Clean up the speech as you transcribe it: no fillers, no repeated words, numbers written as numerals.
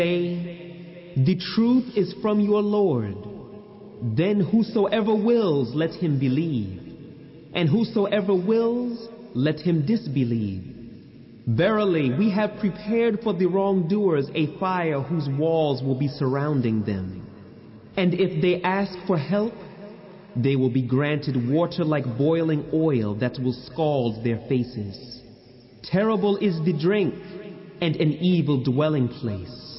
Say, the truth is from your Lord. Then whosoever wills, let him believe, and whosoever wills, let him disbelieve. Verily, we have prepared for the wrongdoers a fire whose walls will be surrounding them. And if they ask for help, they will be granted water like boiling oil that will scald their faces. Terrible is the drink, and an evil dwelling place.